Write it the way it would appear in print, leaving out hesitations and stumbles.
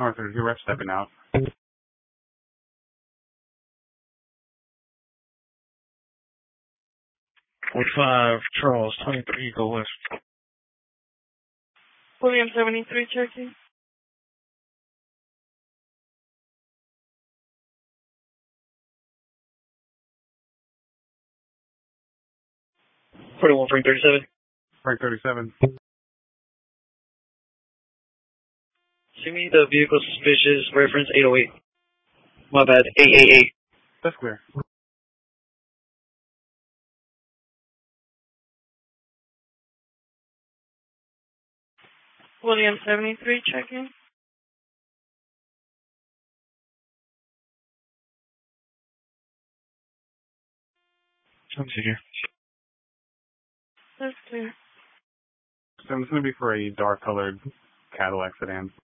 Arthur, your rep stepping out. Code 5, Charles, 23, go west. William 73, checking. Frank 37. Frank 37. See me the vehicle suspicious, reference 808. My bad, 888. That's clear. William 73, checking. Sounds here. That's clear. So it's going to be for a dark-colored Cadillac sedan.